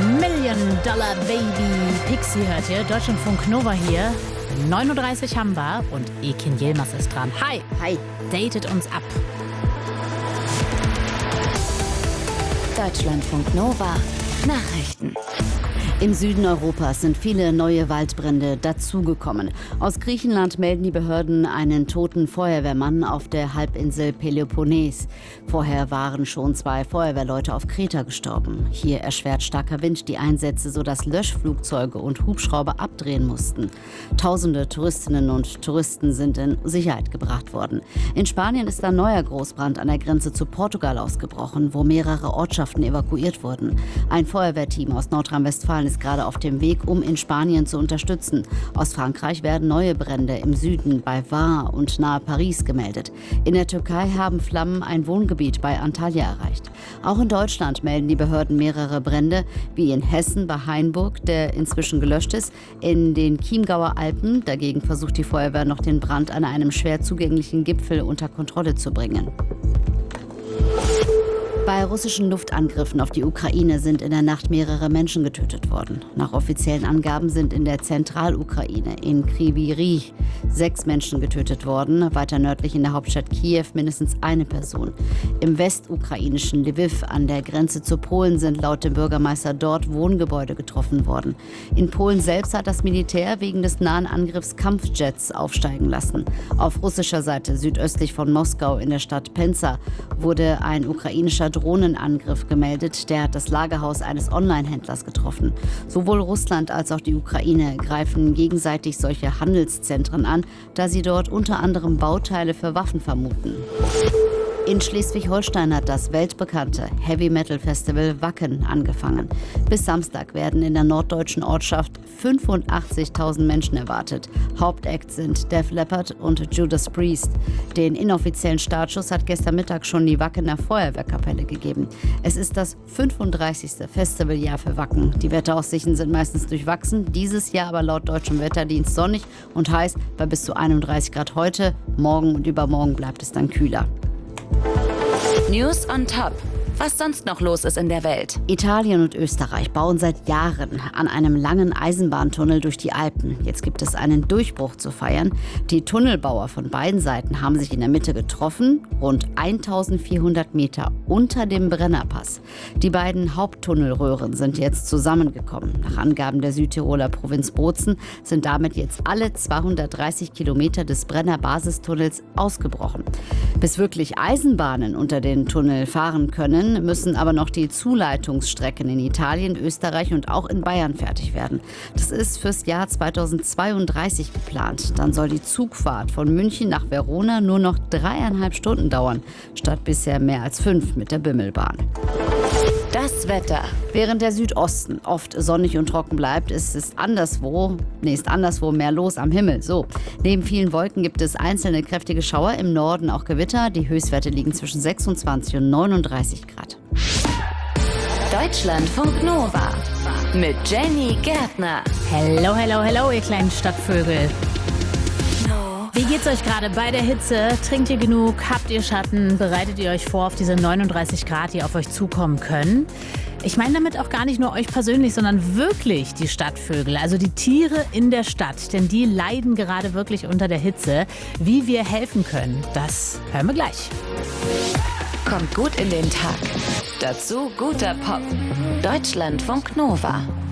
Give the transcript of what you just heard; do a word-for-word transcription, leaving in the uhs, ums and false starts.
Million Dollar Baby. Pixie hört ihr, Deutschlandfunk Nova hier. neun Uhr dreißig haben wir und Ekin Yilmaz ist dran. Hi. Hi. Datet uns ab. Deutschlandfunk Nova. Nachrichten. Im Süden Europas sind viele neue Waldbrände dazugekommen. Aus Griechenland melden die Behörden einen toten Feuerwehrmann auf der Halbinsel Peloponnes. Vorher waren schon zwei Feuerwehrleute auf Kreta gestorben. Hier erschwert starker Wind die Einsätze, sodass Löschflugzeuge und Hubschrauber abdrehen mussten. Tausende Touristinnen und Touristen sind in Sicherheit gebracht worden. In Spanien ist ein neuer Großbrand an der Grenze zu Portugal ausgebrochen, wo mehrere Ortschaften evakuiert wurden. Ein Feuerwehrteam aus Nordrhein-Westfalen ist gerade auf dem Weg, um in Spanien zu unterstützen. Aus Frankreich werden neue Brände im Süden bei Var und nahe Paris gemeldet. In der Türkei haben Flammen ein Wohngebiet bei Antalya erreicht. Auch in Deutschland melden die Behörden mehrere Brände, wie in Hessen bei Hainburg, der inzwischen gelöscht ist. In den Chiemgauer Alpen dagegen versucht die Feuerwehr noch, den Brand an einem schwer zugänglichen Gipfel unter Kontrolle zu bringen. Bei russischen Luftangriffen auf die Ukraine sind in der Nacht mehrere Menschen getötet worden. Nach offiziellen Angaben sind in der Zentralukraine, in Kryvyi Rih, sechs Menschen getötet worden. Weiter nördlich in der Hauptstadt Kiew mindestens eine Person. Im westukrainischen Lviv an der Grenze zu Polen sind laut dem Bürgermeister dort Wohngebäude getroffen worden. In Polen selbst hat das Militär wegen des nahen Angriffs Kampfjets aufsteigen lassen. Auf russischer Seite südöstlich von Moskau in der Stadt Penza wurde ein ukrainischer Drohnenangriff gemeldet. Der hat das Lagerhaus eines Online-Händlers getroffen. Sowohl Russland als auch die Ukraine greifen gegenseitig solche Handelszentren an, da sie dort unter anderem Bauteile für Waffen vermuten. In Schleswig-Holstein hat das weltbekannte Heavy-Metal-Festival Wacken angefangen. Bis Samstag werden in der norddeutschen Ortschaft fünfundachtzigtausend Menschen erwartet. Hauptakt sind Def Leppard und Judas Priest. Den inoffiziellen Startschuss hat gestern Mittag schon die Wackener Feuerwehrkapelle gegeben. Es ist das fünfunddreißigste Festivaljahr für Wacken. Die Wetteraussichten sind meistens durchwachsen, dieses Jahr aber laut deutschem Wetterdienst sonnig und heiß bei bis zu einunddreißig Grad heute. Morgen und übermorgen bleibt es dann kühler. News on Top. Was sonst noch los ist in der Welt. Italien und Österreich bauen seit Jahren an einem langen Eisenbahntunnel durch die Alpen. Jetzt gibt es einen Durchbruch zu feiern. Die Tunnelbauer von beiden Seiten haben sich in der Mitte getroffen, rund eintausendvierhundert Meter unter dem Brennerpass. Die beiden Haupttunnelröhren sind jetzt zusammengekommen. Nach Angaben der Südtiroler Provinz Bozen sind damit jetzt alle zweihundertdreißig Kilometer des Brenner-Basistunnels ausgebrochen. Bis wirklich Eisenbahnen unter den Tunnel fahren können, müssen aber noch die Zuleitungsstrecken in Italien, Österreich und auch in Bayern fertig werden. Das ist fürs Jahr zweitausendzweiunddreißig geplant. Dann soll die Zugfahrt von München nach Verona nur noch dreieinhalb Stunden dauern, statt bisher mehr als fünf mit der Bimmelbahn. Das Wetter. Während der Südosten oft sonnig und trocken bleibt, ist es anderswo, nee, ist anderswo mehr los am Himmel. So, neben vielen Wolken gibt es einzelne kräftige Schauer, im Norden auch Gewitter. Die Höchstwerte liegen zwischen sechsundzwanzig und neununddreißig Grad. Deutschlandfunk Nova mit Jenny Gärtner. Hello, hello, hello, ihr kleinen Stadtvögel. Wie geht's euch gerade bei der Hitze? Trinkt ihr genug? Habt ihr Schatten? Bereitet ihr euch vor auf diese neununddreißig Grad, die auf euch zukommen können? Ich meine damit auch gar nicht nur euch persönlich, sondern wirklich die Stadtvögel, also die Tiere in der Stadt. Denn die leiden gerade wirklich unter der Hitze. Wie wir helfen können, das hören wir gleich. Kommt gut in den Tag. Dazu guter Pop. Deutschlandfunk Nova.